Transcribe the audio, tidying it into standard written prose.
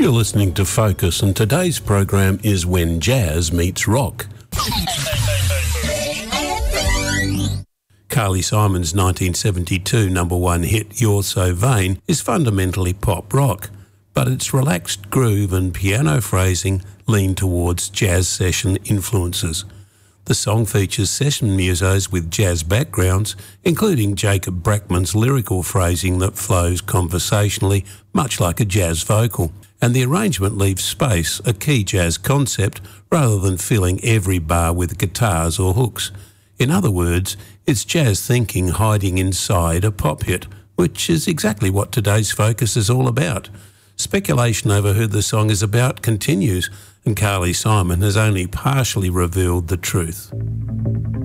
You're listening to Focus, and today's program is When Jazz Meets Rock. Carly Simon's 1972 number one hit, You're So Vain, is fundamentally pop rock, but its relaxed groove and piano phrasing lean towards jazz session influences. The song features session musos with jazz backgrounds, including Jacob Brackman's lyrical phrasing that flows conversationally, much like a jazz vocal. And the arrangement leaves space, a key jazz concept, rather than filling every bar with guitars or hooks. In other words, it's jazz thinking hiding inside a pop hit, which is exactly what today's Focus is all about. Speculation over who the song is about continues, and Carly Simon has only partially revealed the truth.